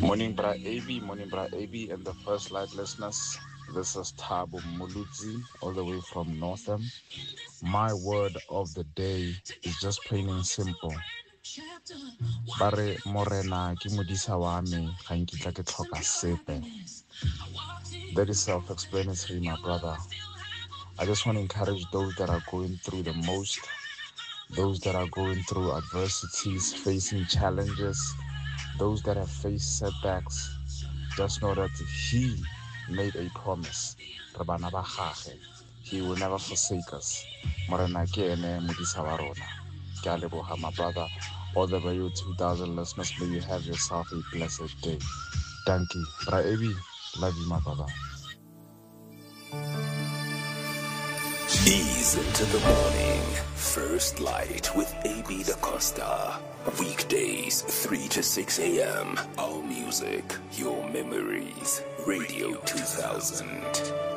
Morning, Bra AB, and the First Light listeners. This is Thabo Muludzi, all the way from Northam. My word of the day is just plain and simple. Bare morena ki modisa wa me, ga nkitla ke tlhoka sepe. That is self-explanatory, my brother. I just want to encourage those that are going through the most, those that are going through adversities, facing challenges, those that have faced setbacks. Just know that He made a promise. He will never forsake us. Morena ke ene modisa wa rona. Ke a leboga, my brother. All the way 2,000 listeners, may you have yourself a blessed day. Thank you. Bra Ebi, love you, my brother. Ease into the morning. First Light with AB Da Costa. Weekdays, 3 to 6 a.m. Our music, your memories. Radio 2000.